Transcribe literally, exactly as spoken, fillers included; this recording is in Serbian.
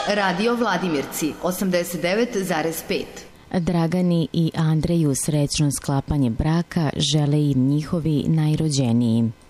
Radio Vladimirci osamdeset devet zarez pet. Dragani i Andreju srećno sklapanje braka žele im njihovi najrođeniji.